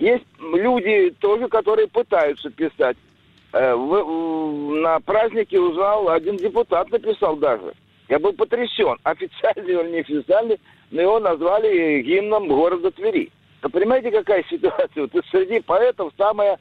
Есть люди тоже, которые пытаются писать. На празднике узнал, один депутат написал даже. Я был потрясен. Официальный или неофициальный, но его назвали гимном города Твери. Вы понимаете, какая ситуация? Вот среди поэтов самая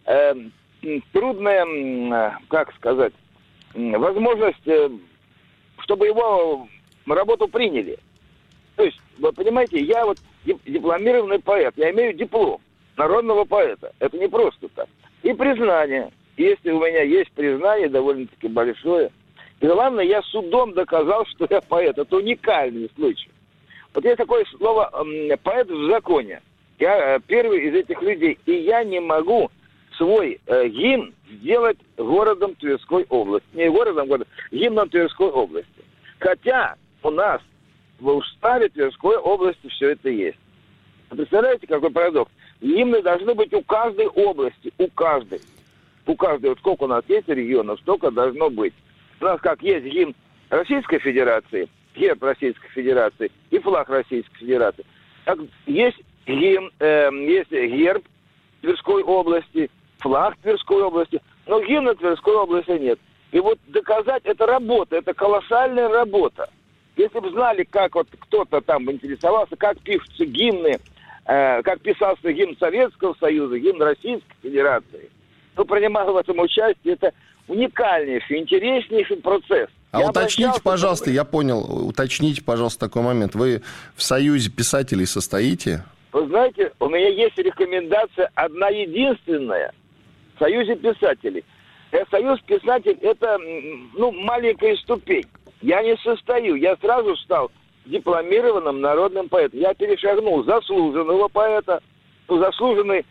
трудная, как сказать, возможность, чтобы его работу приняли. То есть, вы понимаете, я вот дипломированный поэт, я имею диплом народного поэта. Это не просто так. И признание. Если у меня есть признание довольно-таки большое. И главное, я судом доказал, что я поэт. Это уникальный случай. Вот есть такое слово «поэт в законе». Я первый из этих людей. И я не могу свой гимн сделать городом Тверской области. Не городом, гимном Тверской области. Хотя у нас в уставе Тверской области все это есть. Представляете, какой парадокс? Гимны должны быть у каждой области, у каждой. У каждой. Вот сколько у нас есть регионов, столько должно быть. У нас как есть гимн Российской Федерации, герб Российской Федерации и флаг Российской Федерации. Так, есть гимн, есть герб Тверской области, флаг Тверской области, но гимна Тверской области нет. И вот доказать, это работа, это колоссальная работа. Если бы знали, как вот кто-то там интересовался, как пишутся гимны, как писался гимн Советского Союза, гимн Российской Федерации, кто принимал в этом участие, это уникальнейший, интереснейший процесс. А уточните, пожалуйста, я понял, уточните, пожалуйста, такой момент. Вы в Союзе писателей состоите? Вы знаете, у меня есть рекомендация одна единственная в Союзе писателей. Союз писателей – это маленькая ступень. Я не состою, я сразу стал дипломированным народным поэтом. Я перешагнул заслуженного поэта, заслуженный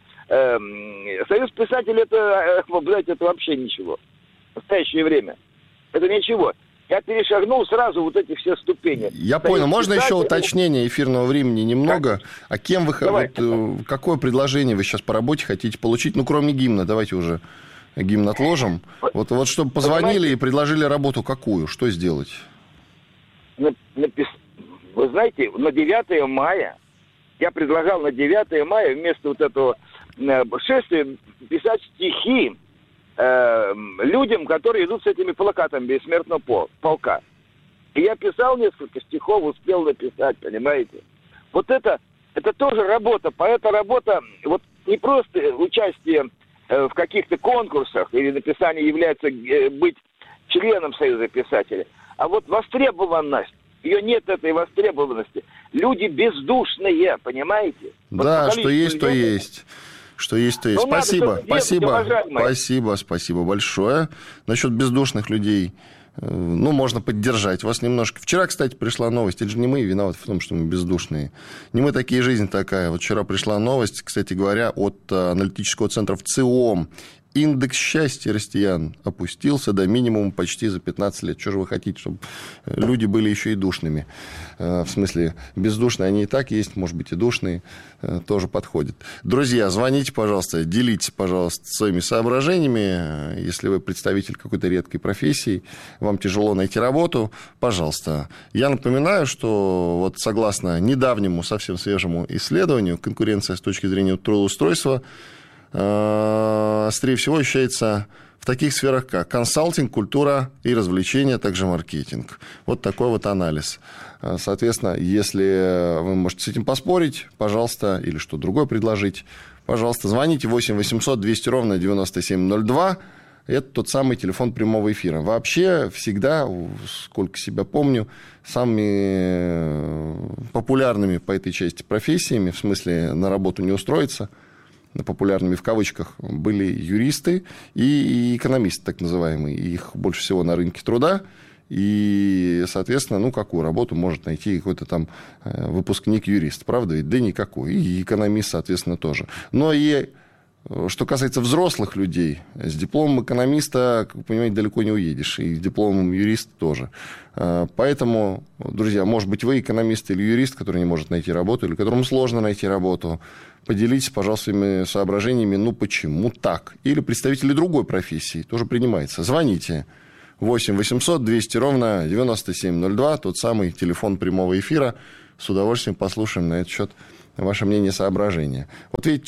Союз писателей это вообще ничего. В настоящее время. Это ничего. Я перешагнул сразу вот эти все ступени. Я понял. Можно еще уточнение эфирного времени немного? А кем вы... какое предложение вы сейчас по работе хотите получить? Ну, кроме гимна, давайте уже гимн отложим. Вот чтобы позвонили и предложили работу какую? Что сделать? Вы знаете, на 9 мая, я предлагал на 9 мая вместо вот этого шествия писать стихи людям, которые идут с этими плакатами бессмертного полка. И я писал несколько стихов, успел написать, понимаете? Вот это тоже работа. Поэта работа, вот не просто участие в каких-то конкурсах или написание является быть членом Союза писателей, а вот востребованность. Ее нет, этой востребованности. Люди бездушные, понимаете? Да, вот что есть, то есть. Что есть, то есть. Спасибо большое. Насчет бездушных людей, можно поддержать вас немножко. Вчера, кстати, пришла новость. Это же не мы виноваты в том, что мы бездушные. Не мы такие, жизнь такая. Вот вчера пришла новость, кстати говоря, от аналитического центра ВЦИОМ. Индекс счастья россиян опустился до минимума почти за 15 лет. Что же вы хотите, чтобы люди были еще и душными? В смысле, бездушные они и так есть, может быть, и душные тоже подходят. Друзья, звоните, пожалуйста, делитесь, пожалуйста, своими соображениями. Если вы представитель какой-то редкой профессии, вам тяжело найти работу, пожалуйста. Я напоминаю, что вот согласно недавнему, совсем свежему исследованию, конкуренция с точки зрения трудоустройства острее всего ощущается в таких сферах, как консалтинг, культура и развлечения, а также маркетинг. Вот такой вот анализ. Соответственно, если вы можете с этим поспорить, пожалуйста, или что другое предложить, пожалуйста, звоните 8 800 200 ровно 9702. Это тот самый телефон прямого эфира. Вообще, всегда, сколько себя помню, самыми популярными по этой части профессиями, в смысле на работу не устроиться, популярными в кавычках, были юристы и экономисты, так называемые. Их больше всего на рынке труда. И, соответственно, какую работу может найти какой-то там выпускник-юрист, правда ведь? Да никакой. И экономист, соответственно, тоже. Но и что касается взрослых людей, с дипломом экономиста, как вы понимаете, далеко не уедешь. И с дипломом юриста тоже. Поэтому, друзья, может быть, вы экономист или юрист, который не может найти работу, или которому сложно найти работу, поделитесь, пожалуйста, своими соображениями, почему так? Или представители другой профессии, тоже принимается. Звоните. 8 800 200 ровно 9702, тот самый телефон прямого эфира. С удовольствием послушаем на этот счет ваше мнение, соображения. Вот видите, человек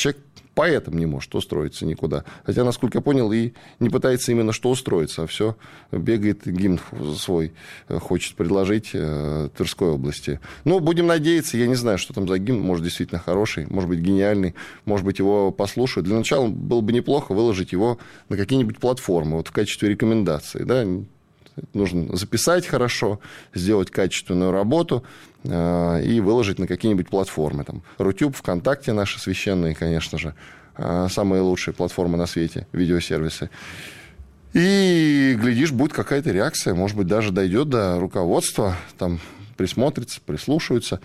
поэтому не может устроиться никуда. Хотя, насколько я понял, и не пытается именно что устроиться, а все бегает, гимн свой хочет предложить Тверской области. Ну, будем надеяться, я не знаю, что там за гимн, может, действительно хороший, может быть, гениальный, может быть, его послушают. Для начала было бы неплохо выложить его на какие-нибудь платформы, вот в качестве рекомендации, да. Нужно записать хорошо, сделать качественную работу и выложить на какие-нибудь платформы. Там, Рутюб, ВКонтакте наши священные, конечно же, самые лучшие платформы на свете, видеосервисы. И, глядишь, будет какая-то реакция, может быть, даже дойдет до руководства, там присмотрится, прислушаются,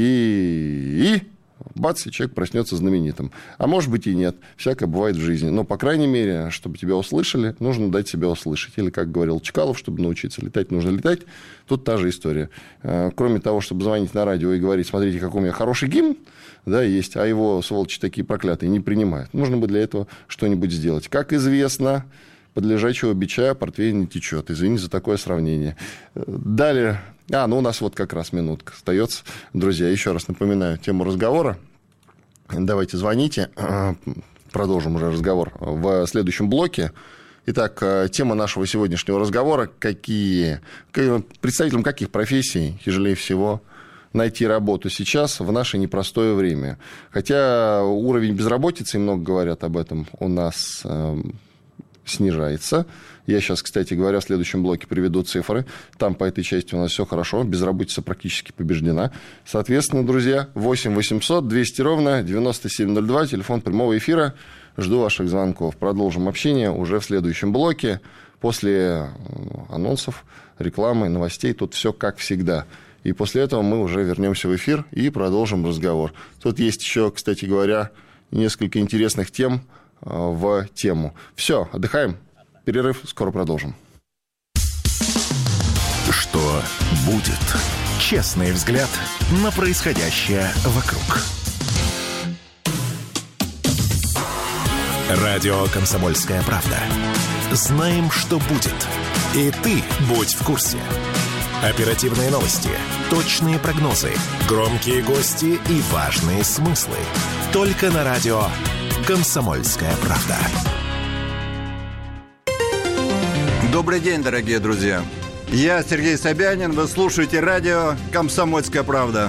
и бац, и человек проснется знаменитым. А может быть и нет. Всякое бывает в жизни. Но, по крайней мере, чтобы тебя услышали, нужно дать себя услышать. Или, как говорил Чкалов, чтобы научиться летать, нужно летать. Тут та же история. Кроме того, чтобы звонить на радио и говорить, смотрите, какой у меня хороший гимн, да, есть, а его, сволочи такие проклятые, не принимают. Нужно бы для этого что-нибудь сделать. Как известно, под лежачего бича портвейн не течет. Извините за такое сравнение. Далее... у нас вот как раз минутка остается. Друзья, еще раз напоминаю тему разговора. Давайте звоните. Продолжим уже разговор в следующем блоке. Итак, тема нашего сегодняшнего разговора. Представителям каких профессий тяжелее всего найти работу сейчас, в наше непростое время? Хотя уровень безработицы, и много говорят об этом, у нас снижается. Я сейчас, кстати говоря, в следующем блоке приведу цифры. Там по этой части у нас все хорошо. Безработица практически побеждена. Соответственно, друзья, 8 800 200 ровно 9702, телефон прямого эфира. Жду ваших звонков. Продолжим общение уже в следующем блоке. После анонсов, рекламы, новостей. Тут все как всегда. И после этого мы уже вернемся в эфир и продолжим разговор. Тут есть еще, кстати говоря, несколько интересных тем в тему. Все, отдыхаем. Перерыв, скоро продолжим. Что будет? Честный взгляд на происходящее вокруг. Радио «Комсомольская правда». Знаем, что будет. И ты будь в курсе. Оперативные новости, точные прогнозы, громкие гости и важные смыслы. Только на радио «Комсомольская правда». Добрый день, дорогие друзья. Я Сергей Собянин. Вы слушаете радио «Комсомольская правда».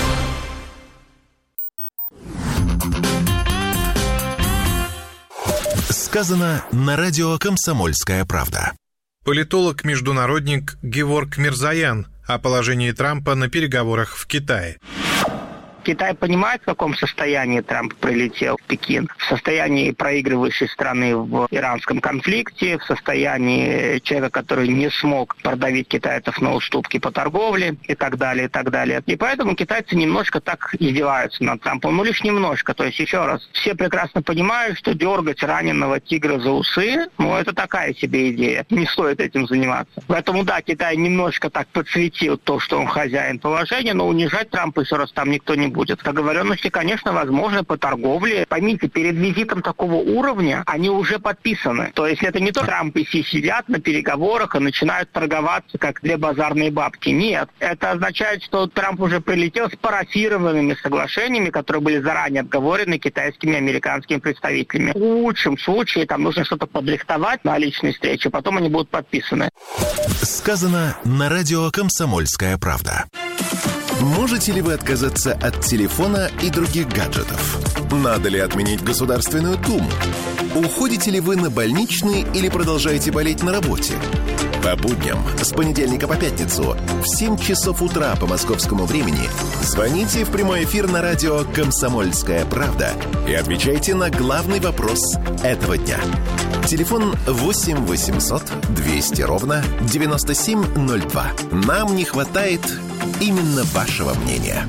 Сказано на радио «Комсомольская правда». Политолог-международник Геворг Мирзоян о положении Трампа на переговорах в Китае. Китай понимает, в каком состоянии Трамп прилетел в Пекин. В состоянии проигрывающей страны в иранском конфликте, в состоянии человека, который не смог продавить китайцев на уступки по торговле и так далее, и так далее. И поэтому китайцы немножко так издеваются над Трампом. Ну, лишь немножко. То есть, еще раз, все прекрасно понимают, что дергать раненого тигра за усы, это такая себе идея. Не стоит этим заниматься. Поэтому, да, Китай немножко так подсветил то, что он хозяин положения, но унижать Трампа еще раз там никто не будет. Договоренности, конечно, возможны по торговле. Поймите, перед визитом такого уровня они уже подписаны. То есть это не то, Трамп и Си сидят на переговорах и начинают торговаться, как две базарные бабки. Нет. Это означает, что Трамп уже прилетел с парафированными соглашениями, которые были заранее отговорены китайскими и американскими представителями. В лучшем случае там нужно что-то подрихтовать на личной встрече, потом они будут подписаны. Сказано на радио «Комсомольская правда». Можете ли вы отказаться от телефона и других гаджетов? Надо ли отменить Государственную Думу? Уходите ли вы на больничный или продолжаете болеть на работе? По будням с понедельника по пятницу в 7 часов утра по московскому времени звоните в прямой эфир на радио «Комсомольская правда» и отвечайте на главный вопрос этого дня. Телефон 8 800 200 ровно 9702. Нам не хватает именно вашего мнения.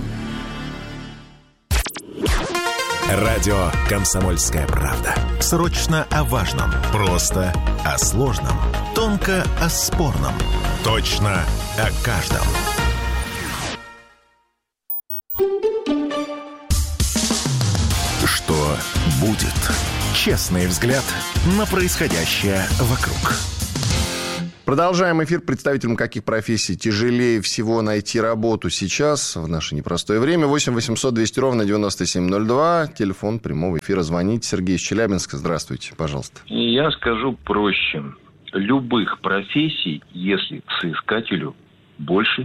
Радио «Комсомольская правда». Срочно о важном, просто о сложном, тонко о спорном, точно о каждом. Что будет? Честный взгляд на происходящее вокруг. Продолжаем эфир. Представителям каких профессий тяжелее всего найти работу сейчас, в наше непростое время? 8 800 200 ровно 9702. Телефон прямого эфира. Звоните. Сергей из Челябинска. Здравствуйте, пожалуйста. Я скажу проще. Любых профессий, если соискателю больше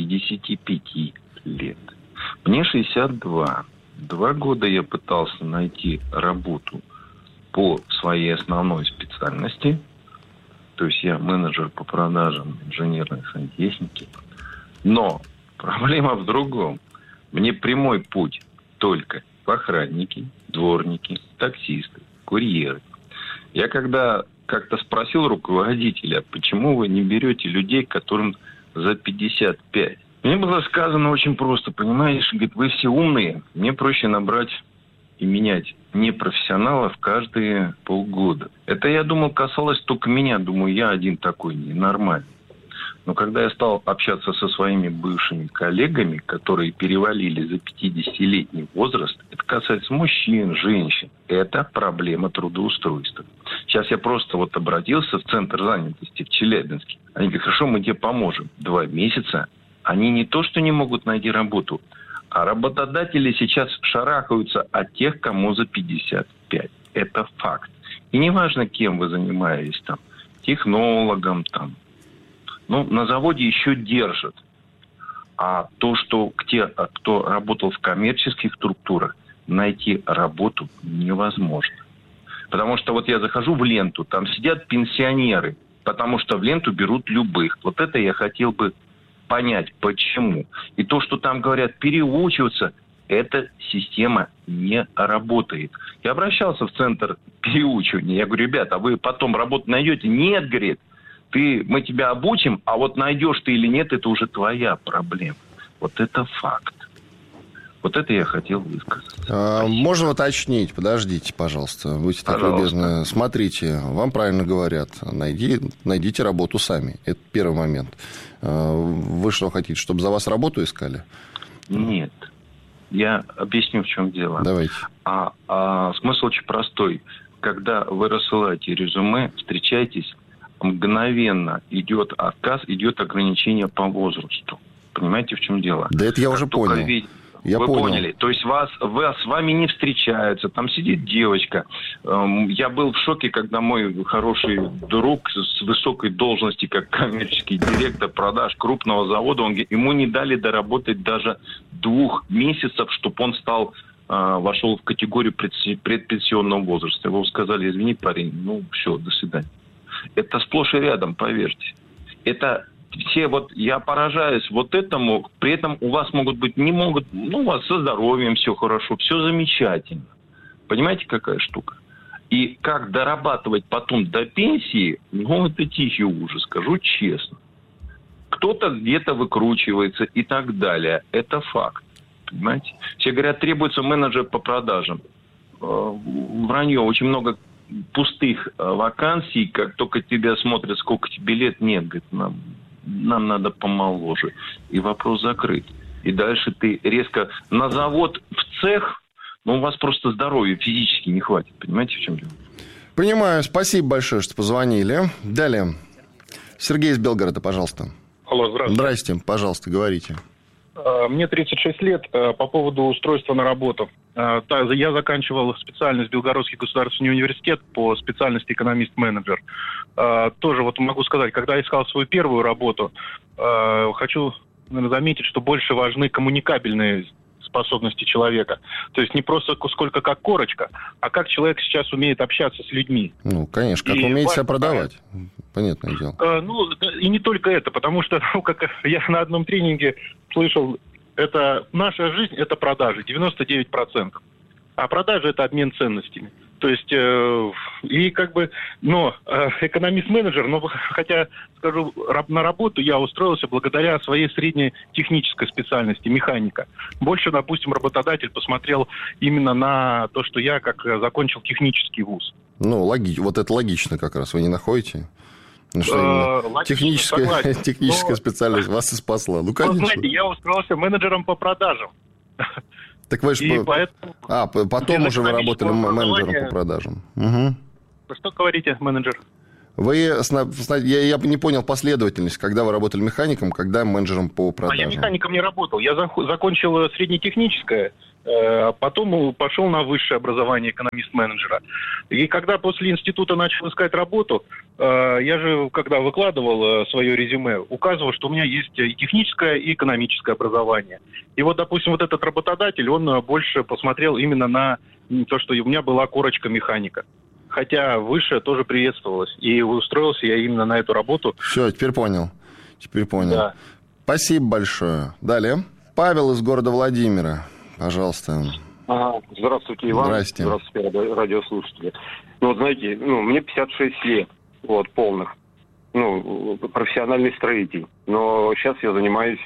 55 лет. Мне 62. 2 года я пытался найти работу по своей основной специальности. То есть я менеджер по продажам инженерной сантехники. Но проблема в другом. Мне прямой путь только в охранники, дворники, таксисты, курьеры. Я когда как-то спросил руководителя, почему вы не берете людей, которым за 55? Мне было сказано очень просто, понимаешь, говорит, вы все умные, мне проще набрать и менять непрофессионалов каждые полгода. Это, я думал, касалось только меня. Думаю, я один такой ненормальный. Но когда я стал общаться со своими бывшими коллегами, которые перевалили за 50-летний возраст, это касается мужчин, женщин. Это проблема трудоустройства. Сейчас я просто вот обратился в центр занятости в Челябинске. Они говорят, хорошо, мы тебе поможем. 2 месяца. Они не то, что не могут найти работу, а работодатели сейчас шарахаются от тех, кому за 55. Это факт. И неважно, кем вы занимаетесь, там, технологом, там, на заводе еще держат. А то, что те, кто работал в коммерческих структурах, найти работу невозможно. Потому что вот я захожу в ленту, там сидят пенсионеры, потому что в ленту берут любых. Вот это я хотел бы понять, почему. И то, что там говорят, переучиваться, эта система не работает. Я обращался в центр переучивания. Я говорю, ребята, а вы потом работу найдете? Нет, говорит, мы тебя обучим, а вот найдешь ты или нет, это уже твоя проблема. Вот это факт. Вот это я хотел высказать. Можно уточнить? Подождите, пожалуйста. Будьте так любезны. Смотрите, вам правильно говорят. Найдите работу сами. Это первый момент. Вы что хотите, чтобы за вас работу искали? Нет. Я объясню, в чем дело. Давайте. Смысл очень простой. Когда вы рассылаете резюме, встречаетесь, мгновенно идет отказ, идет ограничение по возрасту. Понимаете, в чем дело? Да это я уже понял. Вы поняли. То есть с вами не встречаются. Там сидит девочка. Я был в шоке, когда мой хороший друг с высокой должности, как коммерческий директор продаж крупного завода, ему не дали доработать даже 2 месяцев, чтобы он вошел в категорию предпенсионного возраста. Его сказали, извини, парень, все, до свидания. Это сплошь и рядом, поверьте. Это все я поражаюсь этому, при этом у вас у вас со здоровьем все хорошо, все замечательно. Понимаете, какая штука? И как дорабатывать потом до пенсии, это тихий ужас, скажу честно. Кто-то где-то выкручивается и так далее. Это факт. Понимаете? Все говорят, требуется менеджер по продажам. Вранье, очень много пустых вакансий, как только тебя смотрят, сколько тебе лет, нет, говорит, нам надо помоложе. И вопрос закрыт. И дальше ты резко на завод, в цех, у вас просто здоровья физически не хватит. Понимаете, в чем дело? Понимаю. Спасибо большое, что позвонили. Далее. Сергей из Белгорода, пожалуйста. Алло, здравствуйте. Здрасте, пожалуйста, говорите. Мне 36 лет. По поводу устройства на работу. Я заканчивал специальность Белгородский государственный университет по специальности экономист-менеджер. Тоже могу сказать, когда искал свою первую работу, хочу заметить, что больше важны коммуникабельные способности человека. То есть не просто сколько как корочка, а как человек сейчас умеет общаться с людьми. Конечно, как умеет себя продавать. Понятное дело. И не только это, потому что, как я на одном тренинге слышал, наша жизнь – это продажи, 99%. А продажи – это обмен ценностями. То есть, экономист-менеджер, хотя, скажу, на работу я устроился благодаря своей средней технической специальности, механика. Больше, допустим, работодатель посмотрел именно на то, что я закончил технический вуз. Вот это логично как раз, вы не находите? Техническая специальность вас и спасла. Конечно. Знаете, я устроился менеджером по продажам. Так вы же... Потом уже вы работали менеджером по продажам. Угу. Что говорите, менеджер? Я не понял последовательность, когда вы работали механиком, когда менеджером по продажам. Я механиком не работал. Я закончил среднетехническое, потом пошел на высшее образование экономист-менеджера. И когда после института начал искать работу, я же, когда выкладывал свое резюме, указывал, что у меня есть и техническое, и экономическое образование. И вот, допустим, вот этот работодатель, он больше посмотрел именно на то, что у меня была корочка механика. Хотя высшее тоже приветствовалось. И устроился я именно на эту работу. Все, теперь понял. Да. Спасибо большое. Далее. Павел из города Владимира. Пожалуйста. Здравствуйте, Иван. Здравствуйте, радиослушатели. Знаете, мне 56 лет, полных. Профессиональный строитель. Но сейчас я занимаюсь,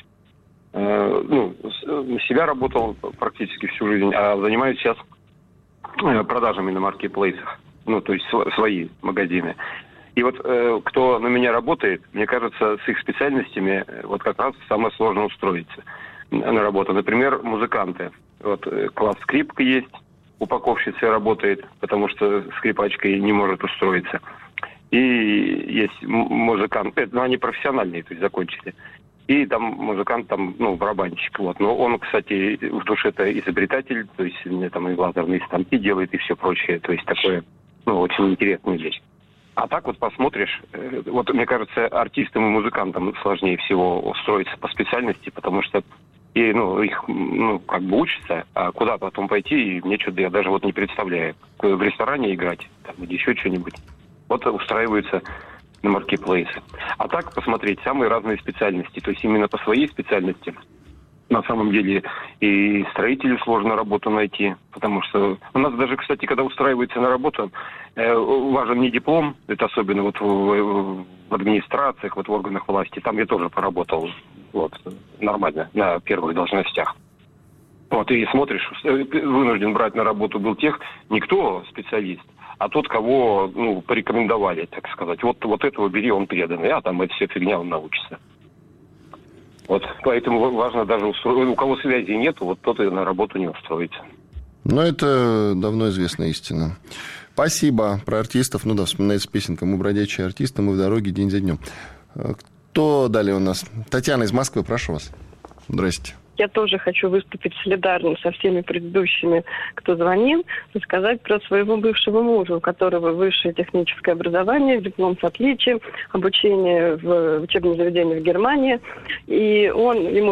на себя работал практически всю жизнь, а занимаюсь сейчас продажами на маркетплейсах. То есть свои магазины. И кто на меня работает, мне кажется, с их специальностями как раз самое сложно устроиться на работу. Например, музыканты. Класс скрипка есть, упаковщицей работает, потому что скрипачкой не может устроиться. И есть музыкант, они профессиональные, то есть закончили. И там музыкант, барабанщик. Но он, кстати, в душе-то изобретатель, то есть там и лазерные станки делает, и все прочее. То есть такое, очень интересная вещь. А так посмотришь, мне кажется, артистам и музыкантам сложнее всего устроиться по специальности, потому что их, учатся, а куда потом пойти, мне что-то я даже не представляю. В ресторане играть, или еще что-нибудь. Устраиваются на маркетплейсы. А так посмотреть самые разные специальности, то есть именно по своей специальности. На самом деле и строителю сложно работу найти, потому что у нас даже, кстати, когда устраивается на работу, важен не диплом, это особенно в администрациях, в органах власти, там я тоже поработал нормально на первых должностях. И смотришь, вынужден брать на работу был тех, не кто специалист, а тот, кого порекомендовали, так сказать. Этого бери, он преданный, а там это все фигня, он научится. Поэтому важно даже у кого связи нету, тот и на работу не устроится. Это давно известная истина. Спасибо. Про артистов, вспоминается песенка «Мы бродячие артисты, мы в дороге день за днем». Кто далее у нас? Татьяна из Москвы, прошу вас. Здрасте. Я тоже хочу выступить солидарно со всеми предыдущими, кто звонил, рассказать про своего бывшего мужа, у которого высшее техническое образование, диплом с отличием, обучение в учебном заведении в Германии. И ему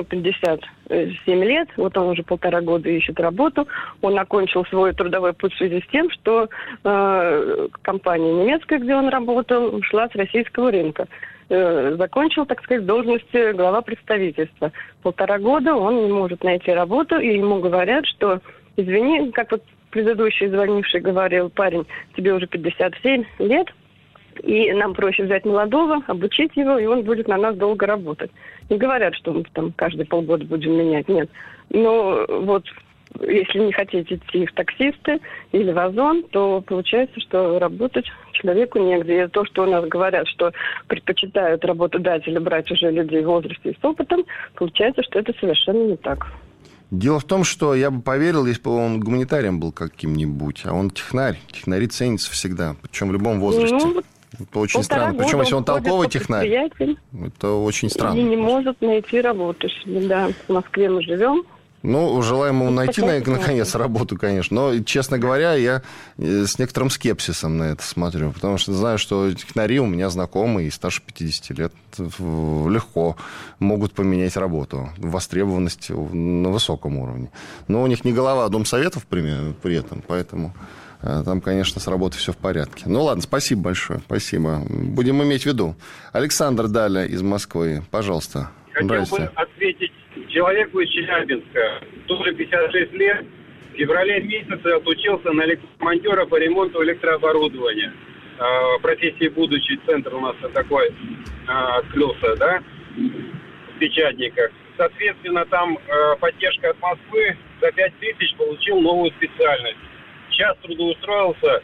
57 лет, он уже 1,5 года ищет работу. Он окончил свой трудовой путь в связи с тем, что компания немецкая, где он работал, ушла с российского рынка. Закончил, так сказать, в должности глава представительства. 1,5 года он не может найти работу, и ему говорят, что, извини, как предыдущий звонивший говорил, парень, тебе уже 57 лет, и нам проще взять молодого, обучить его, и он будет на нас долго работать. Не говорят, что мы там каждые полгода будем менять, нет. Но если не хотите идти в таксисты или в Озон, то получается, что работать человеку негде. И то, что у нас говорят, что предпочитают работодатели брать уже людей в возрасте и с опытом, получается, что это совершенно не так. Дело в том, что я бы поверил, если бы он гуманитарием был каким-нибудь, а он технарь. Технари ценятся всегда, причем в любом возрасте. Это очень странно. Причем, если он толковый технарь, это очень странно. И не может найти работу себе, да. В Москве мы живем. Желаем ему найти, наконец, работу, конечно. Но, честно говоря, я с некоторым скепсисом на это смотрю. Потому что знаю, что технари у меня знакомые, старше 50 лет, легко могут поменять работу. Востребованность на высоком уровне. Но у них не голова, а дом советов при этом. Поэтому там, конечно, с работой все в порядке. Ладно, спасибо большое. Спасибо. Будем иметь в виду. Александр Даля из Москвы. Пожалуйста. Хотел бы ответить человеку из Челябинска, тоже 56 лет, в феврале месяце отучился на электромонтера по ремонту электрооборудования. Профессии будущий центр у нас такой открылся, да, в Печатниках. Соответственно, там поддержка от Москвы за 5000 получил новую специальность. Сейчас трудоустроился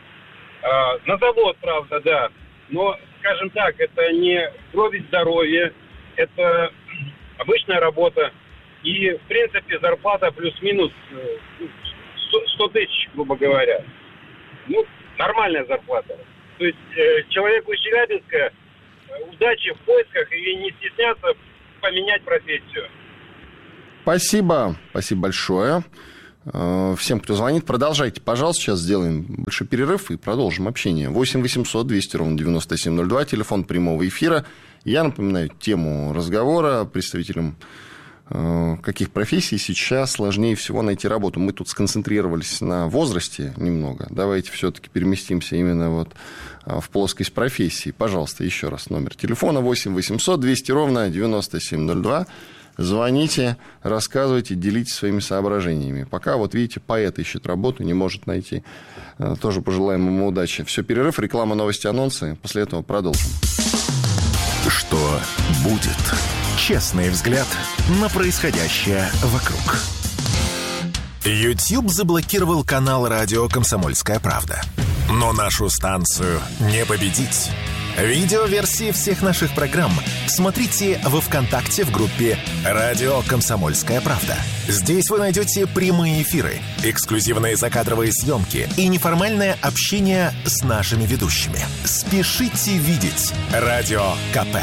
на завод, правда, да, но, скажем так, это не кровь и здоровье, это обычная работа. И, в принципе, зарплата плюс-минус 100 тысяч, грубо говоря. Нормальная зарплата. То есть человеку из Челябинска удачи в поисках и не стесняться поменять профессию. Спасибо большое. Всем, кто звонит, продолжайте, пожалуйста. Сейчас сделаем большой перерыв и продолжим общение. 8 800 200 ровно 9702, телефон прямого эфира. Я напоминаю тему разговора представителям каких профессий сейчас сложнее всего найти работу. Мы тут сконцентрировались на возрасте немного. Давайте все-таки переместимся именно вот в плоскость профессии. Пожалуйста, еще раз номер телефона 8 800 200 ровно 9702. Звоните, рассказывайте, делитесь своими соображениями. Пока, вот видите, поэт ищет работу, не может найти. Тоже пожелаем ему удачи. Все, перерыв, реклама, новости, анонсы. После этого продолжим. Что будет? Честный взгляд на происходящее вокруг. YouTube заблокировал канал радио «Комсомольская правда». Но нашу станцию не победить. Видеоверсии всех наших программ смотрите во ВКонтакте в группе «Радио Комсомольская правда». Здесь вы найдете прямые эфиры, эксклюзивные закадровые съемки и неформальное общение с нашими ведущими. Спешите видеть Радио КП.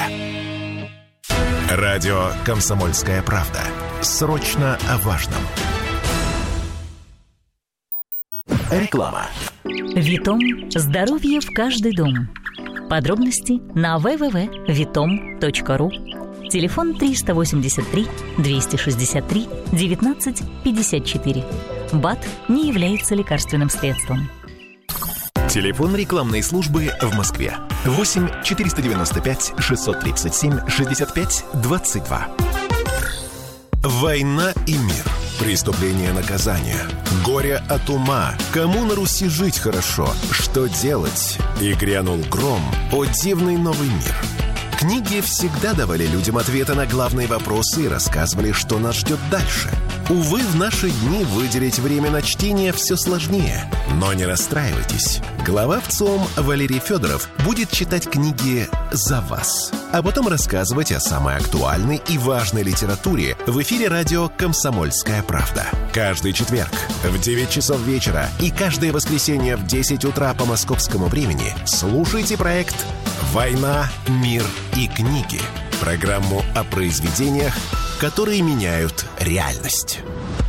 Радио «Комсомольская правда». Срочно о важном. Реклама. Витом. Здоровье в каждый дом. Подробности на www.vitom.ru. Телефон 383 263 19 54. БАД не является лекарственным средством. Телефон рекламной службы в Москве. 8 495 637 65 22. Война и мир. Преступление, наказание. Горе от ума. Кому на Руси жить хорошо? Что делать? И грянул гром. О, дивный новый мир. Книги всегда давали людям ответы на главные вопросы и рассказывали, что нас ждет дальше. Увы, в наши дни выделить время на чтение все сложнее. Но не расстраивайтесь. Глава ВЦИОМ Валерий Федоров будет читать книги за вас, а потом рассказывать о самой актуальной и важной литературе в эфире радио «Комсомольская правда». Каждый четверг в 9 часов вечера и каждое воскресенье в 10 утра по московскому времени слушайте проект «Война, мир и книги». Программу о произведениях, которые меняют реальность.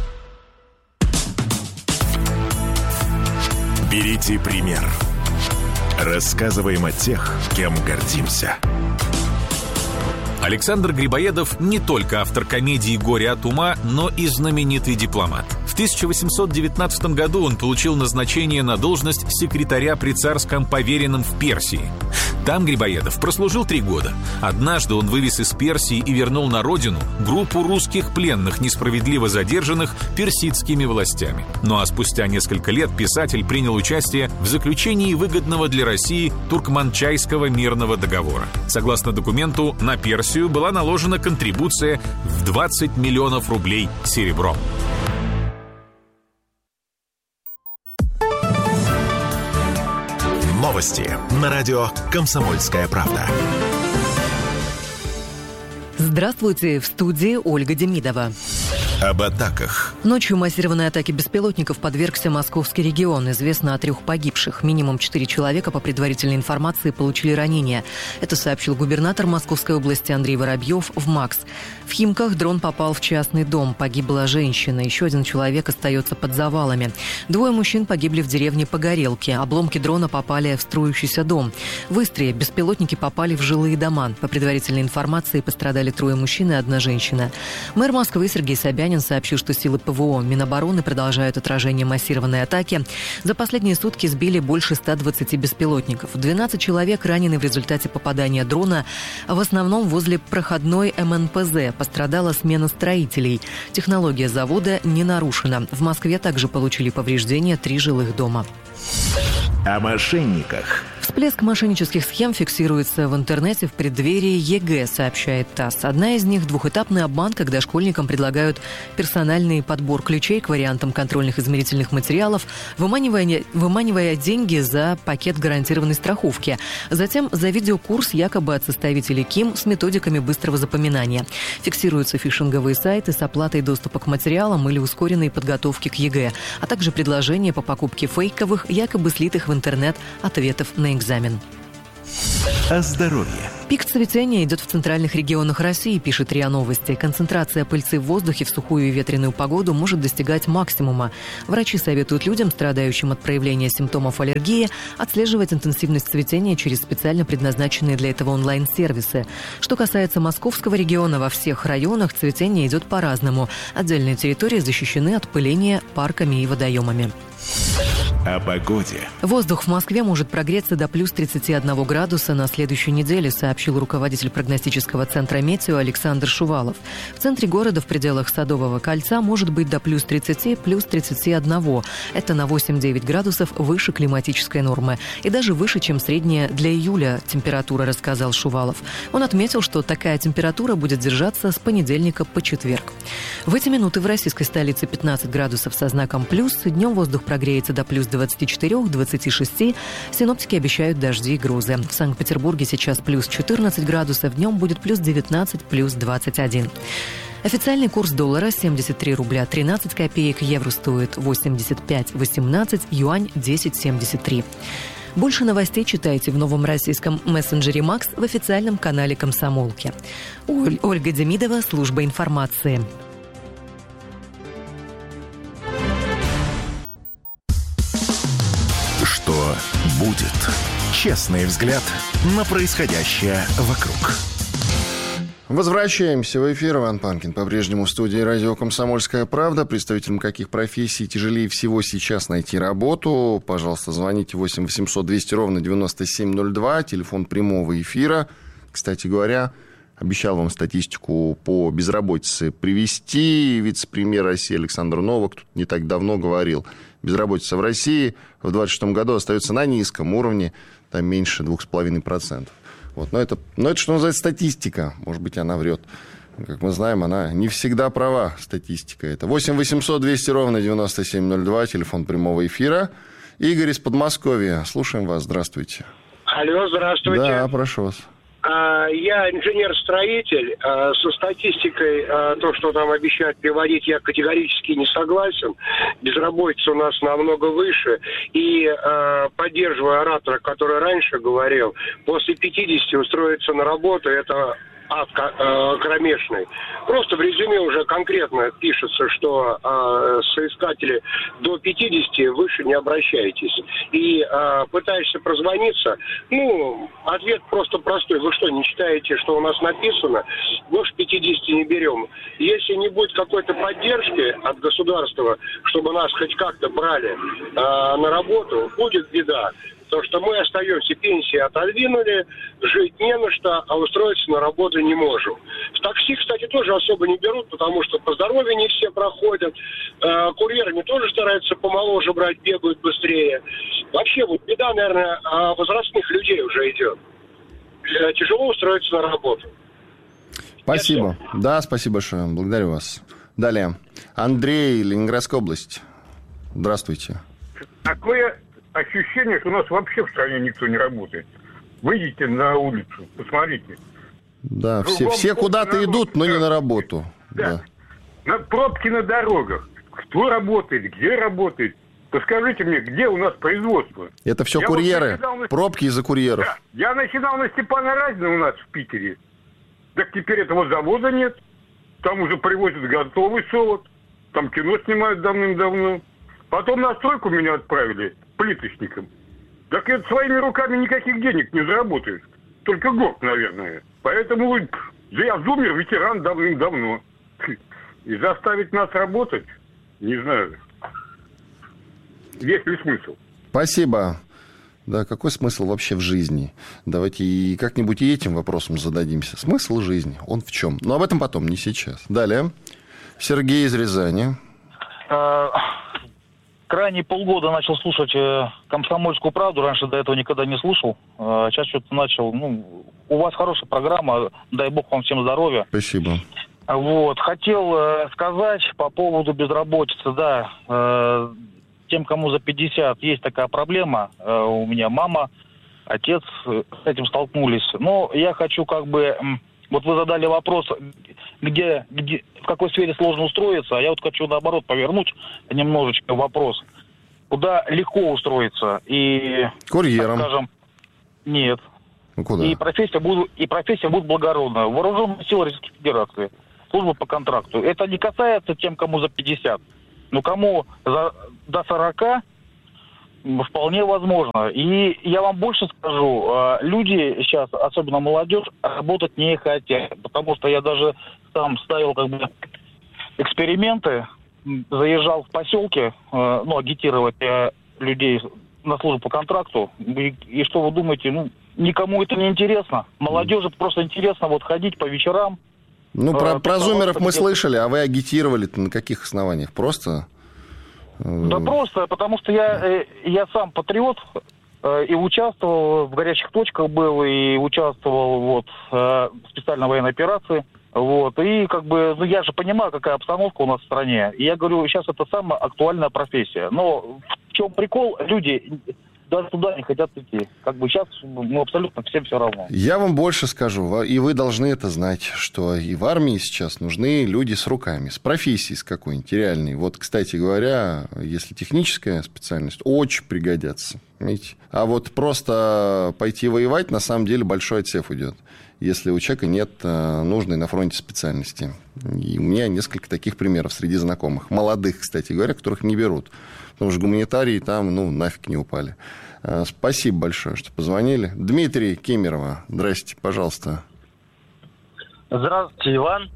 Берите пример. Рассказываем о тех, кем гордимся. Александр Грибоедов не только автор комедии «Горе от ума», но и знаменитый дипломат. В 1819 году он получил назначение на должность секретаря при царском поверенном в Персии. Там Грибоедов прослужил 3 года. Однажды он вывез из Персии и вернул на родину группу русских пленных, несправедливо задержанных персидскими властями. Ну а спустя несколько лет писатель принял участие в заключении выгодного для России Туркманчайского мирного договора. Согласно документу, на Персию была наложена контрибуция в 20 миллионов рублей серебром. Новости на радио «Комсомольская правда». Здравствуйте, в студии Ольга Демидова. Об атаках. Ночью массированной атаке беспилотников подвергся московский регион. Известно о 3 погибших. Минимум 4 человека, по предварительной информации, получили ранения. Это сообщил губернатор Московской области Андрей Воробьев в МАКС. В Химках дрон попал в частный дом. Погибла женщина. Еще 1 человек остается под завалами. 2 мужчин погибли в деревне Погорелки. Обломки дрона попали в строящийся дом. В Истре беспилотники попали в жилые дома. По предварительной информации, пострадали 3 мужчин и 1 женщина. Мэр Москвы Сергей Собянин сообщил, что силы ПВО Минобороны продолжают отражение массированной атаки. За последние сутки сбили больше 120 беспилотников. 12 человек ранены в результате попадания дрона, в основном возле проходной МНПЗ. Пострадала смена строителей. Технология завода не нарушена. В Москве также получили повреждения 3 жилых дома. О мошенниках. Всплеск мошеннических схем фиксируется в интернете в преддверии ЕГЭ, сообщает ТАСС. Одна из них – двухэтапный обман, когда школьникам предлагают персональный подбор ключей к вариантам контрольных измерительных материалов, выманивая деньги за пакет гарантированной страховки. Затем за видеокурс якобы от составителей КИМ с методиками быстрого запоминания. Фиксируются фишинговые сайты с оплатой доступа к материалам или ускоренной подготовки к ЕГЭ, а также предложения по покупке фейковых, якобы слитых в интернет ответов на экзамен. О здоровье. Пик цветения идет в центральных регионах России, пишет РИА Новости. Концентрация пыльцы в воздухе в сухую и ветреную погоду может достигать максимума. Врачи советуют людям, страдающим от проявления симптомов аллергии, отслеживать интенсивность цветения через специально предназначенные для этого онлайн-сервисы. Что касается московского региона, во всех районах цветение идет по-разному. Отдельные территории защищены от пыления парками и водоемами. О погоде. Воздух в Москве может прогреться до плюс 31 градуса на следующей неделе, сообщил руководитель прогностического центра «Метео» Александр Шувалов. В центре города в пределах Садового кольца может быть до плюс 30, плюс 31. Это на 8-9 градусов выше климатической нормы. И даже выше, чем средняя для июля температура, рассказал Шувалов. Он отметил, что такая температура будет держаться с понедельника по четверг. В эти минуты в российской столице 15 градусов со знаком плюс. Днем воздух прогреется до плюс 24-26. Синоптики обещают дожди и грозы. В Санкт-Петербурге сейчас плюс 14 градусов, днем будет плюс 19, плюс 21. Официальный курс доллара 73 рубля 13 копеек, евро стоит 85,18, юань 10,73. Больше новостей читайте в новом российском мессенджере «Макс» в официальном канале «Комсомолки». Ольга Демидова, служба информации. Что будет? Честный взгляд на происходящее вокруг. Возвращаемся в эфир. Иван Панкин по-прежнему в студии радио «Комсомольская правда». Представителям каких профессий тяжелее всего сейчас найти работу? Пожалуйста, звоните 8 800 200 ровно 9702, телефон прямого эфира. Кстати говоря, обещал вам статистику по безработице привести. Вице-премьер России Александр Новак тут не так давно говорил. Безработица в России в 2026 году остается на низком уровне, там меньше 2,5%. Вот. Но это что называется статистика. Может быть, она врет. Как мы знаем, она не всегда права, статистика. Это 8 800 200 ровно 9702, телефон прямого эфира. Игорь из Подмосковья. Слушаем вас. Здравствуйте. Алло, здравствуйте. Да, прошу вас. Я инженер-строитель. Со статистикой, то, что там обещают приводить, я категорически не согласен. Безработица у нас намного выше. И поддерживая оратора, который раньше говорил, после 50 устроиться на работу, это ад кромешный. Просто в резюме уже конкретно пишется, что соискатели до 50 выше не обращайтесь. И пытаешься прозвониться, ответ просто простой. Вы что, не читаете, что у нас написано? Больше 50 не берем. Если не будет какой-то поддержки от государства, чтобы нас хоть как-то брали на работу, будет беда. Потому что мы остаемся, пенсии отодвинули, жить не на что, а устроиться на работу не можем. В такси, кстати, тоже особо не берут, потому что по здоровью не все проходят. Курьерами тоже стараются помоложе брать, бегают быстрее. Вообще, вот беда, наверное, возрастных людей уже идет. Тяжело устроиться на работу. Спасибо. Да, спасибо большое. Благодарю вас. Далее. Андрей, Ленинградская область. Здравствуйте. Такое ощущение, что у нас вообще в стране никто не работает. Выйдите на улицу, посмотрите. Да, все куда-то идут, но не на работу. Да. Пробки на дорогах. Кто работает, где работает? Подскажите мне, где у нас производство? Это все курьеры. Пробки из-за курьеров. Да. Я начинал на Степана Разина у нас в Питере. Так теперь этого завода нет. Там уже привозят готовый солод. Там кино снимают давным-давно. Потом на стройку меня отправили плиточником. Так это своими руками никаких денег не заработаешь. Только год, наверное. Поэтому я зумер, ветеран давным-давно. И заставить нас работать, не знаю, есть ли смысл. Спасибо. Да, какой смысл вообще в жизни? Давайте и как-нибудь и этим вопросом зададимся. Смысл жизни, он в чем? Но об этом потом, не сейчас. Далее. Сергей из Рязани. Крайние полгода начал слушать «Комсомольскую правду». Раньше до этого никогда не слушал. Сейчас что-то начал. У вас хорошая программа. Дай бог вам всем здоровья. Спасибо. Хотел сказать по поводу безработицы. Да, тем, кому за 50, есть такая проблема. У меня мама, отец с этим столкнулись. Но я хочу вот вы задали вопрос, где, в какой сфере сложно устроиться, а я вот хочу, наоборот, повернуть немножечко вопрос. Куда легко устроиться и... Курьером. Так скажем, Нет. Ну, куда? И профессия будет благородная. Вооруженные силы Российской Федерации. Служба по контракту. Это не касается тем, кому за 50. Но кому до 40 вполне возможно. И я вам больше скажу. Люди сейчас, особенно молодежь, работать не хотят. Потому что я даже сам ставил эксперименты. Заезжал в поселки, агитировать людей на службу по контракту. И что вы думаете? Никому это не интересно. Молодежи просто интересно ходить по вечерам. Про зумеров мы слышали, а вы агитировали-то на каких основаниях? Просто? Да просто, потому что я сам патриот, и участвовал в горячих точках был, и участвовал в специальной военной операции. И я же понимаю, какая обстановка у нас в стране. И я говорю, сейчас это самая актуальная профессия. Но в чем прикол? Люди даже туда не хотят идти. Сейчас абсолютно всем все равно. Я вам больше скажу, и вы должны это знать, что и в армии сейчас нужны люди с руками, с профессией с какой-нибудь реальной. Кстати говоря, если техническая специальность, очень пригодятся. Понимаете? А просто пойти воевать, на самом деле, большой отсев идет, если у человека нет нужной на фронте специальности. И у меня несколько таких примеров среди знакомых. Молодых, кстати говоря, которых не берут. Потому что гуманитарии там, нафиг не упали. Спасибо большое, что позвонили. Дмитрий Кемерово. Здрасте, пожалуйста. Здравствуйте, Иван.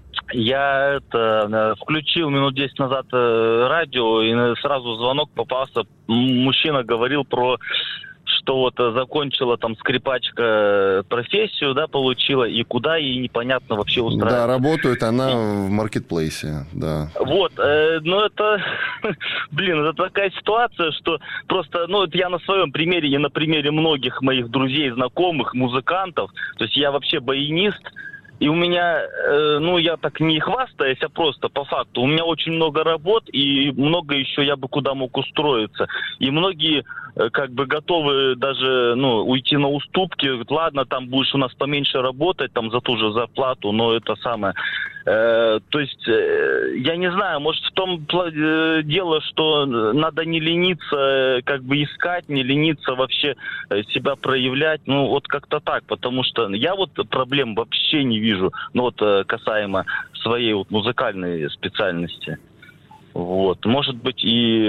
Я включил минут 10 назад радио, и сразу звонок попался. Мужчина говорил про... что закончила скрипачка профессию, получила, и куда ей непонятно вообще устраиваться. Да, работает она в маркетплейсе, да. Это, это такая ситуация, что просто, я на своем примере и на примере многих моих друзей, знакомых, музыкантов, то есть я вообще баянист, и у меня, я так не хвастаюсь, а просто по факту, у меня очень много работ, и много еще я бы куда мог устроиться. И многие готовы даже, уйти на уступки. Ладно, там будешь у нас поменьше работать, за ту же зарплату, но это самое... То есть, я не знаю, может, в том дело, что надо не лениться, искать, не лениться вообще себя проявлять, как-то так, потому что я проблем вообще не вижу, касаемо своей музыкальной специальности. Может быть, и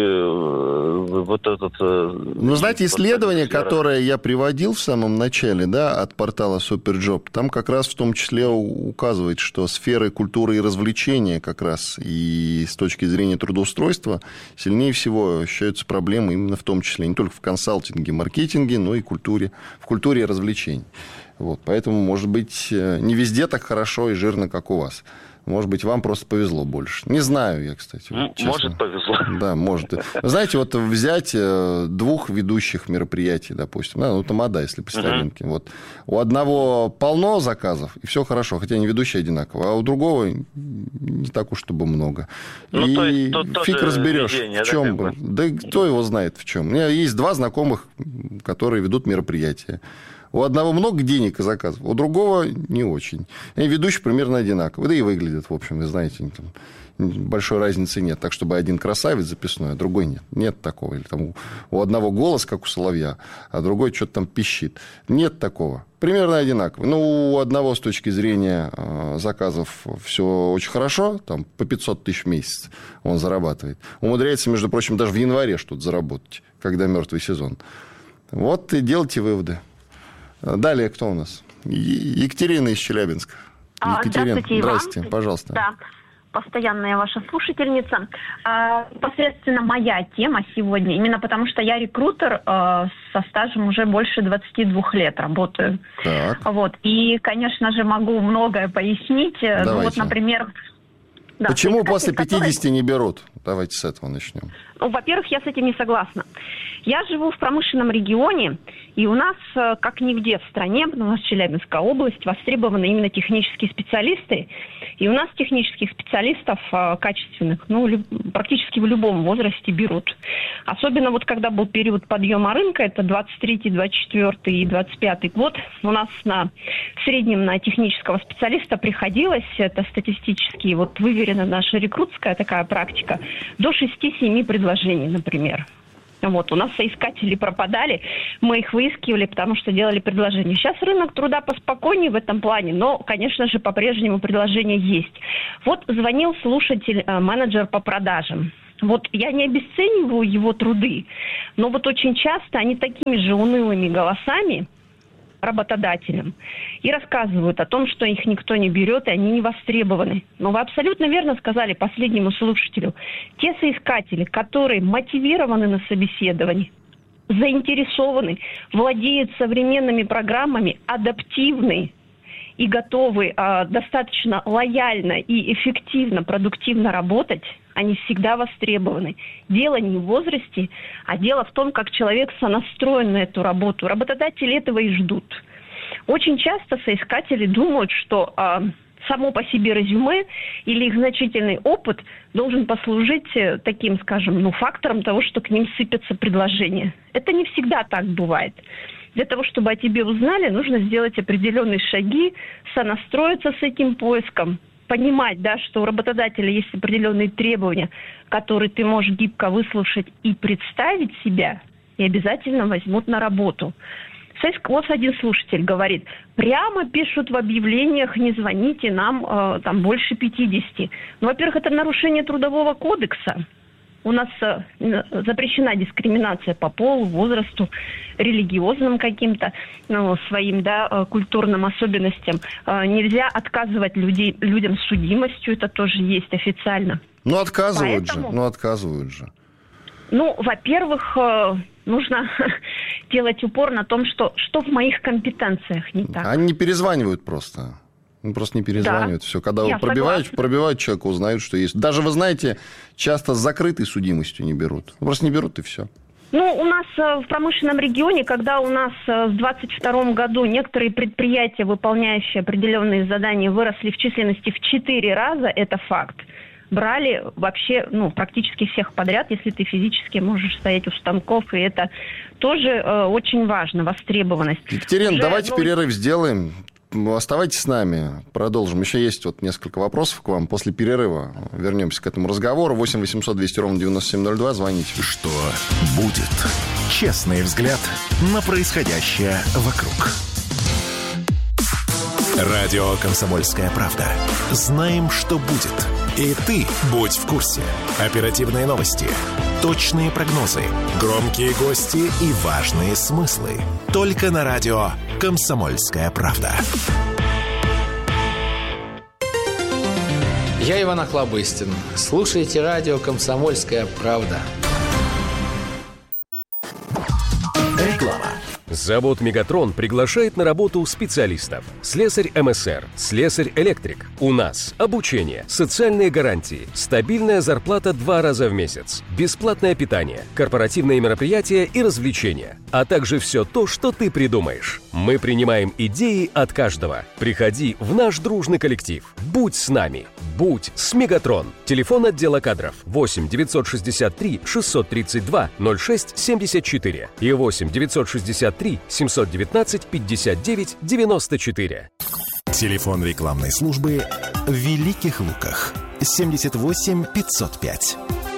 знаете, исследование, которое я приводил в самом начале, от портала Superjob, там как раз в том числе указывает, что сферы культуры и развлечения как раз и с точки зрения трудоустройства сильнее всего ощущаются проблемы именно в том числе, не только в консалтинге, маркетинге, но и в культуре и развлечений. Поэтому, может быть, не везде так хорошо и жирно, как у вас. Может быть, вам просто повезло больше. Не знаю я, кстати. Может, повезло. Да, может. Вы знаете, взять двух ведущих мероприятий, допустим, тамада, если по старинке. У одного полно заказов, и все хорошо, хотя они ведущие одинаково, а у другого не так уж чтобы много. И фиг разберешь, в чем бы. Да кто его знает в чем. У меня есть два знакомых, которые ведут мероприятия. У одного много денег и заказов, у другого не очень. И ведущие примерно одинаковые. Да и выглядят, в общем, вы знаете, большой разницы нет. Так, чтобы один красавец записной, а другой нет. Нет такого. Или у одного голос, как у соловья, а другой что-то там пищит. Нет такого. Примерно одинаково. У одного с точки зрения заказов все очень хорошо, по 500 тысяч в месяц он зарабатывает. Умудряется, между прочим, даже в январе что-то заработать, когда мертвый сезон. И делайте выводы. Далее кто у нас? Екатерина из Челябинска. Екатерина, здравствуйте, Иван. Здрасте, пожалуйста. Да, постоянная ваша слушательница. Непосредственно моя тема сегодня, именно потому что я рекрутер со стажем уже больше 22 лет работаю. Так. И, конечно же, могу многое пояснить. Давайте. Например... Почему после 50 не берут? Давайте с этого начнем. Во-первых, я с этим не согласна. Я живу в промышленном регионе, и у нас, как нигде в стране, у нас Челябинская область, востребованы именно технические специалисты. И у нас технических специалистов качественных, практически в любом возрасте берут. Особенно когда был период подъема рынка, это 23-й, 24-й и 25-й год, у нас в среднем на технического специалиста приходилось, это статистически выверена наша рекрутская такая практика, до 6-7 предложений, например. Вот, у нас соискатели пропадали, мы их выискивали, потому что делали предложения. Сейчас рынок труда поспокойнее в этом плане, но, конечно же, по-прежнему предложения есть. Вот звонил слушатель, менеджер по продажам. Вот я не обесцениваю его труды, но вот очень часто они такими же унылыми голосами работодателям и рассказывают о том, что их никто не берет, и они не востребованы. Но вы абсолютно верно сказали последнему слушателю. Те соискатели, которые мотивированы на собеседовании, заинтересованы, владеют современными программами, адаптивны и готовы достаточно лояльно и эффективно, продуктивно работать, они всегда востребованы. Дело не в возрасте, а дело в том, как человек сонастроен на эту работу. Работодатели этого и ждут. Очень часто соискатели думают, что само по себе резюме или их значительный опыт должен послужить таким, скажем, фактором того, что к ним сыпятся предложения. Это не всегда так бывает. Для того, чтобы о тебе узнали, нужно сделать определенные шаги, сонастроиться с этим поиском, понимать, да, что у работодателя есть определенные требования, которые ты можешь гибко выслушать и представить себя, и обязательно возьмут на работу. Вот один слушатель говорит, прямо пишут в объявлениях, не звоните нам там больше 50. Ну, во-первых, это нарушение Трудового кодекса. У нас запрещена дискриминация по полу, возрасту, религиозным каким-то своим, да, культурным особенностям. Нельзя отказывать людям с судимостью, это тоже есть официально. Ну, отказывают же. Ну, во-первых, нужно делать упор на том, что в моих компетенциях не так. Они не перезванивают просто. Просто не перезванивают. Да. Все. Когда вы пробивают человека, узнают, что есть. Даже, вы знаете, часто с закрытой судимостью не берут. Просто не берут, и все. Ну, у нас в промышленном регионе, когда у нас в 2022 году некоторые предприятия, выполняющие определенные задания, выросли в численности в 4 раза, это факт. Брали вообще, практически всех подряд, если ты физически можешь стоять у станков, и это тоже очень важно, востребованность. Екатерина, давайте перерыв сделаем. Оставайтесь с нами, продолжим. Еще есть несколько вопросов к вам. После перерыва вернемся к этому разговору. 8 800 200 ровно 9702. Звоните. Что будет? Честный взгляд на происходящее вокруг. Радио «Комсомольская правда». Знаем, что будет. И ты будь в курсе. Оперативные новости, точные прогнозы, громкие гости и важные смыслы. Только на радио «Комсомольская правда». Я Иван Охлобыстин. Слушайте радио «Комсомольская правда». Реклама. Завод «Мегатрон» приглашает на работу специалистов. Слесарь МСР, слесарь-электрик. У нас обучение, социальные гарантии, стабильная зарплата 2 раза в месяц, бесплатное питание, корпоративные мероприятия и развлечения, а также все то, что ты придумаешь. Мы принимаем идеи от каждого. Приходи в наш дружный коллектив. Будь с нами. Будь с «Мегатрон». Телефон отдела кадров 8 963 632 06 74 и 8 963 719 59 94. Телефон рекламной службы в Великих Луках 78 505.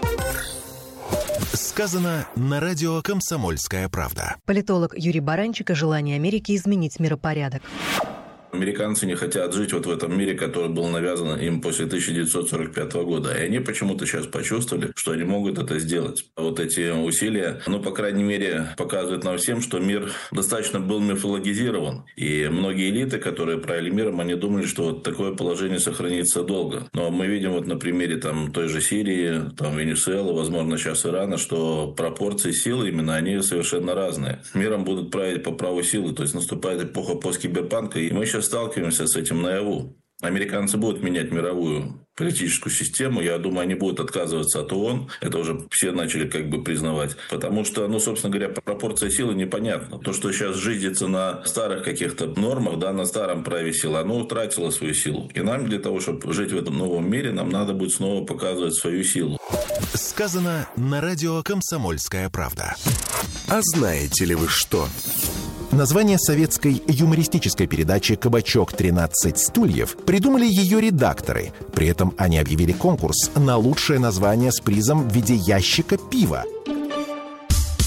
Сказано на радио «Комсомольская правда». Политолог Юрий Баранчик о желании Америки изменить миропорядок. Американцы не хотят жить в этом мире, который был навязан им после 1945 года. И они почему-то сейчас почувствовали, что они могут это сделать. Вот эти усилия, по крайней мере, показывают нам всем, что мир достаточно был мифологизирован. И многие элиты, которые правили миром, они думали, что такое положение сохранится долго. Но мы видим на примере той же Сирии, Венесуэлы, возможно, сейчас Ирана, что пропорции силы именно они совершенно разные. Миром будут править по праву силы. То есть наступает эпоха посткиберпанка, и мы сейчас сталкиваемся с этим наяву. Американцы будут менять мировую политическую систему. Я думаю, они будут отказываться от ООН. Это уже все начали признавать. Потому что, собственно говоря, пропорция силы непонятна. То, что сейчас жизнится на старых каких-то нормах, на старом праве силы, оно утратило свою силу. И нам для того, чтобы жить в этом новом мире, нам надо будет снова показывать свою силу. Сказано на радио «Комсомольская правда». А знаете ли вы что? Название советской юмористической передачи «Кабачок 13 стульев» придумали ее редакторы. При этом они объявили конкурс на лучшее название с призом в виде ящика пива.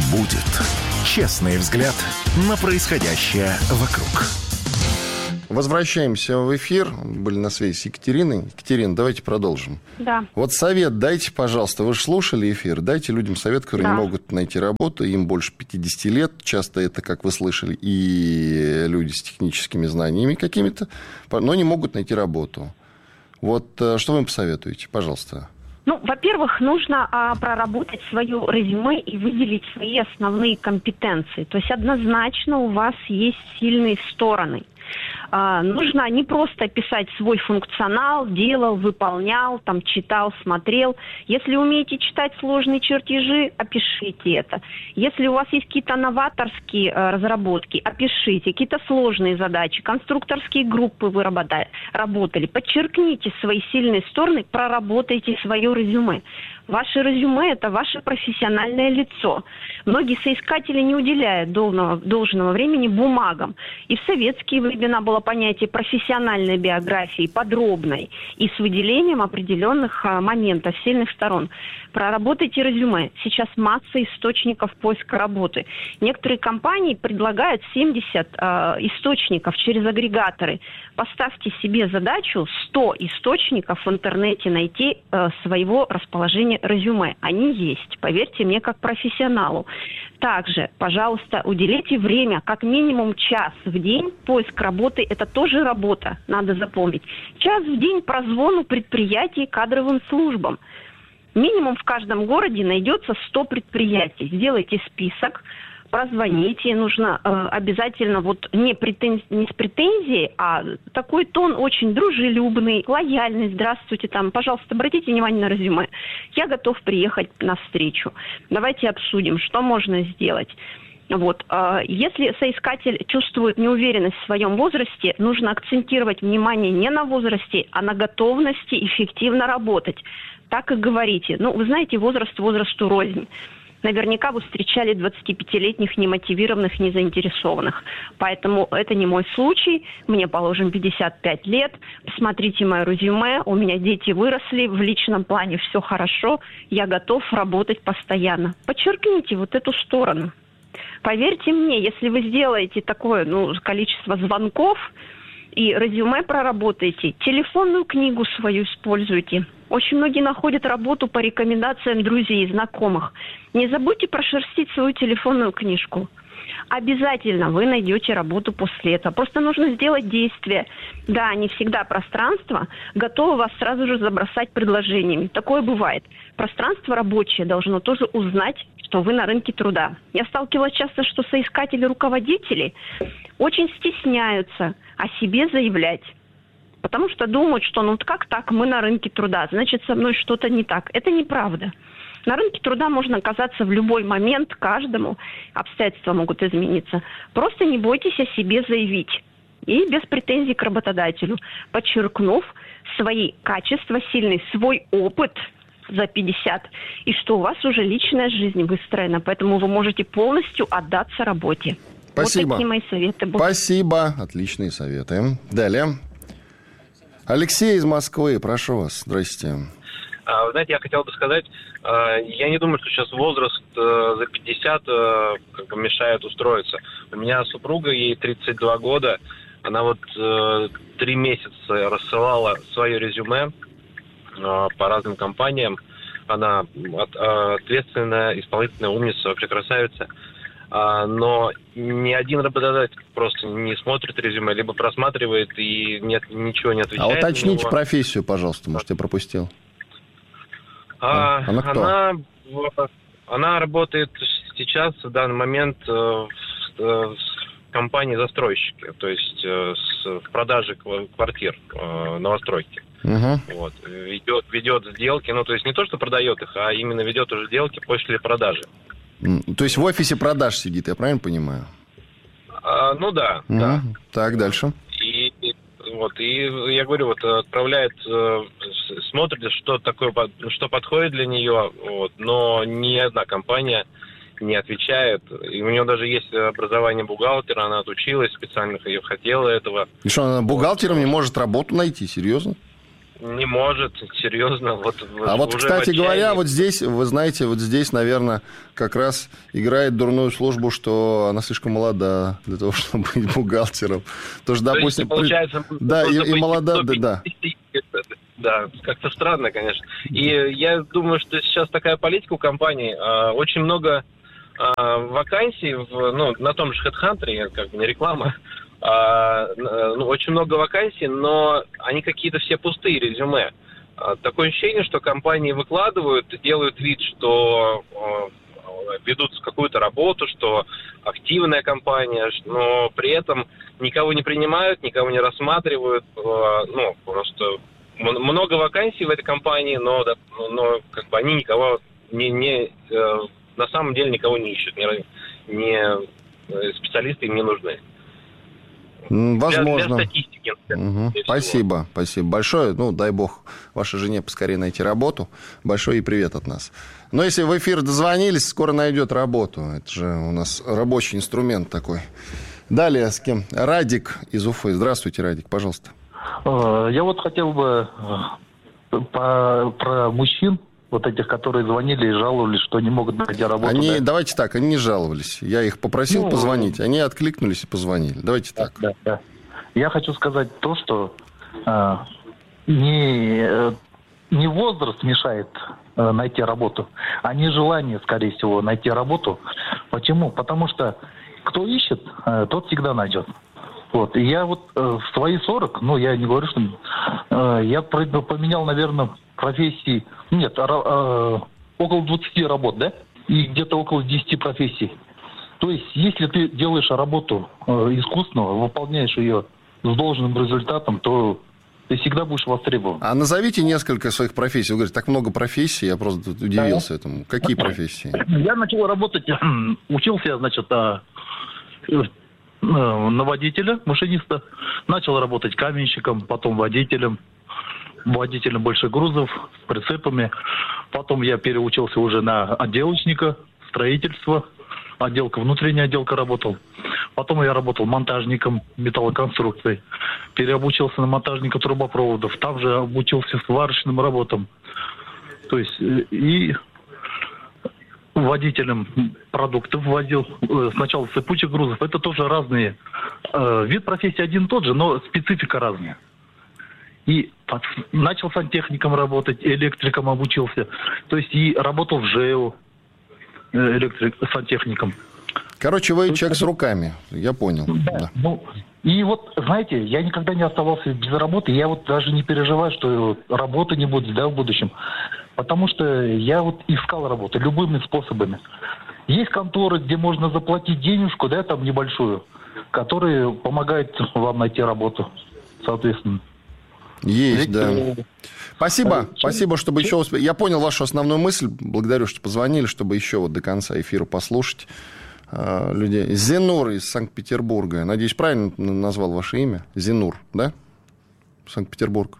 будет. Честный взгляд на происходящее вокруг. Возвращаемся в эфир. Были на связи с Екатериной. Екатерина, давайте продолжим. Да. Вот совет дайте, пожалуйста. Вы же слушали эфир. Дайте людям совет, которые не могут найти работу. Им больше 50 лет. Часто это, как вы слышали, и люди с техническими знаниями какими-то, но не могут найти работу. Вот что вы им посоветуете? Пожалуйста. Ну, во-первых, нужно проработать свое резюме и выделить свои основные компетенции. То есть однозначно у вас есть сильные стороны. Нужно не просто писать свой функционал, делал, выполнял, там, читал, смотрел. Если умеете читать сложные чертежи, опишите это. Если у вас есть какие-то новаторские разработки, опишите. Какие-то сложные задачи, конструкторские группы вы работали. Подчеркните свои сильные стороны, проработайте свое резюме. Ваше резюме – это ваше профессиональное лицо. Многие соискатели не уделяют должного времени бумагам. И в советские времена было понятие профессиональной биографии, подробной, и с выделением определенных моментов, сильных сторон. Проработайте резюме. Сейчас масса источников поиска работы. Некоторые компании предлагают 70 источников через агрегаторы. Поставьте себе задачу 100 источников в интернете найти своего расположения резюме. Они есть, поверьте мне, как профессионалу. Также, пожалуйста, уделите время, как минимум час в день. Поиск работы – это тоже работа, надо запомнить. Час в день прозвону предприятий кадровым службам. Минимум в каждом городе найдется 100 предприятий. Сделайте список, прозвоните. Нужно обязательно не с претензией, а такой тон очень дружелюбный, лояльный. Здравствуйте, пожалуйста, обратите внимание на резюме. Я готов приехать на встречу. Давайте обсудим, что можно сделать. Если соискатель чувствует неуверенность в своем возрасте, нужно акцентировать внимание не на возрасте, а на готовности эффективно работать. Так и говорите. Вы знаете, возраст возрасту рознь. Наверняка вы встречали 25-летних немотивированных, незаинтересованных. Поэтому это не мой случай. Мне, положим, 55 лет. Посмотрите мое резюме. У меня дети выросли. В личном плане все хорошо. Я готов работать постоянно. Подчеркните эту сторону. Поверьте мне, если вы сделаете такое количество звонков и резюме проработаете, телефонную книгу свою используйте. Очень многие находят работу по рекомендациям друзей и знакомых. Не забудьте прошерстить свою телефонную книжку. Обязательно вы найдете работу после этого. Просто нужно сделать действие. Да, не всегда пространство готово вас сразу же забросать предложениями. Такое бывает. Пространство рабочее должно тоже узнать, что вы на рынке труда. Я сталкивалась часто, что соискатели-руководители очень стесняются о себе заявлять. Потому что думают, что как так, мы на рынке труда, значит, со мной что-то не так. Это неправда. На рынке труда можно оказаться в любой момент, каждому. Обстоятельства могут измениться. Просто не бойтесь о себе заявить. И без претензий к работодателю. Подчеркнув свои качества, сильный свой опыт за 50. И что у вас уже личная жизнь выстроена. Поэтому вы можете полностью отдаться работе. Спасибо. Такие мои советы будут. Спасибо. Отличные советы. Далее. Алексей из Москвы, прошу вас. Здрасте. Вы знаете, я хотел бы сказать, я не думаю, что сейчас возраст за 50 мешает устроиться. У меня супруга, ей 32 года, она 3 месяца рассылала свое резюме по разным компаниям. Она ответственная, исполнительная, умница, вообще красавица. Но ни один работодатель просто не смотрит резюме, либо просматривает и ничего не отвечает. А уточните профессию, пожалуйста, может, я пропустил. Она кто? Она работает сейчас, в данный момент, в компании застройщики, то есть в продаже квартир, новостройки. Угу. Ведет сделки, то есть не то, что продает их, а именно ведет уже сделки после продажи. То есть в офисе продаж сидит, я правильно понимаю? Да. Угу. Да. Так, дальше. И я говорю, отправляет, смотрит, что такое, что подходит для нее, но ни одна компания не отвечает. И у нее даже есть образование бухгалтера, она отучилась специально, хотела этого. И что, она бухгалтером не может работу найти? Серьезно? Не может, серьезно. Вот, кстати говоря, вот здесь, вы знаете, вот здесь, наверное, как раз играет дурную службу, что она слишком молода для того, чтобы быть бухгалтером. Тоже, допустим, получается, да, и молода, да. Да, как-то странно, конечно. И я думаю, что сейчас такая политика у компаний. Очень много вакансий на том же HeadHunter, как бы не реклама. Очень много вакансий, но они какие-то все пустые, резюме. Такое ощущение, что компании выкладывают, делают вид, что ведут какую-то работу, что активная компания, но при этом никого не принимают, никого не рассматривают. Просто много вакансий в этой компании, но как бы они никого на самом деле никого не ищут, специалисты им не нужны. Возможно. Для статистики. Спасибо большое. Дай бог вашей жене поскорее найти работу. Большой ей привет от нас. Но если в эфир дозвонились, скоро найдет работу. Это же у нас рабочий инструмент такой. Далее с кем? Радик из Уфы. Здравствуйте, Радик, пожалуйста. Я вот хотел бы про мужчин, вот этих, которые звонили и жаловались, что не могут найти работу. Давайте так, они не жаловались. Я их попросил позвонить, они откликнулись и позвонили. Давайте так. Да. Я хочу сказать то, что не возраст мешает найти работу, а нежелание, скорее всего, найти работу. Почему? Потому что кто ищет, тот всегда найдет. Вот. И я вот в свои 40, я не говорю, что... я поменял, наверное, профессии... Нет, около 20 работ, да? И где-то около 10 профессий. То есть, если ты делаешь работу искусственного, выполняешь ее с должным результатом, то ты всегда будешь востребован. А назовите несколько своих профессий. Вы говорите, так много профессий, я просто удивился этому. Какие профессии? Я начал работать, учился, на водителя, машиниста. Начал работать каменщиком, потом водителем больших грузов с прицепами. Потом я переучился уже на отделочника, строительство, внутренняя отделка работал. Потом я работал монтажником металлоконструкций. Переобучился на монтажника трубопроводов. Там же обучился сварочным работам. То есть и водителем продуктов возил. Сначала цепучих грузов. Это тоже разные. Вид профессии один и тот же, но специфика разная. И начал сантехником работать, электриком обучился. То есть и работал в ЖЭУ сантехником. Короче, вы человек с руками, я понял. Да. И вот, знаете, я никогда не оставался без работы. Я вот даже не переживаю, что работы не будет, в будущем. Потому что я вот искал работу любыми способами. Есть конторы, где можно заплатить денежку, там небольшую, которые помогают вам найти работу, соответственно. Есть, да. Спасибо, чтобы еще успели. Я понял вашу основную мысль. Благодарю, что позвонили, чтобы еще до конца эфира послушать людей. Зенур из Санкт-Петербурга. Надеюсь, правильно назвал ваше имя? Зенур, да? Санкт-Петербург.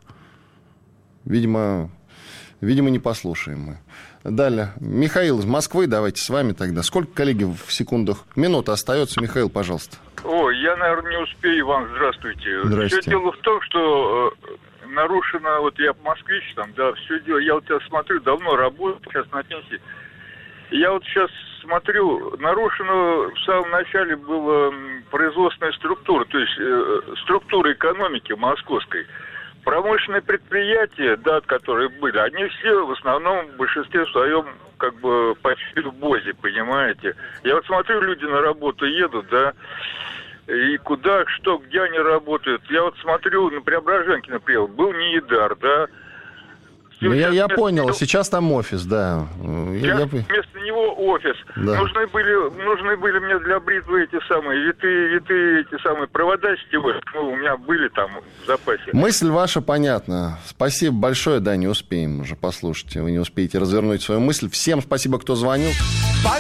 Видимо, не послушаем мы. Далее. Михаил из Москвы. Давайте с вами тогда. Сколько, коллеги, в секундах? Минута остается. Михаил, пожалуйста. Я, наверное, не успею. Иван, здравствуйте. Здравствуйте. Все дело в том, что нарушено, я москвич, все дело. Я тебя смотрю, давно работаю, сейчас на пенсии. Я сейчас смотрю, нарушено в самом начале была производственная структура, то есть структура экономики московской. Промышленные предприятия, которые были, они все в основном в большинстве своем почти в БОЗе, понимаете. Я вот смотрю, люди на работу едут, и куда, что, где они работают. Я вот смотрю, на Преображенке, например, был Неидар, Я понял, сейчас там офис, да. Вместо него офис. Да. Нужны были мне для бритвы эти самые витые провода сетевые. У меня были там в запасе. Мысль ваша понятна. Спасибо большое, не успеем уже послушать. Вы не успеете развернуть свою мысль. Всем спасибо, кто звонил.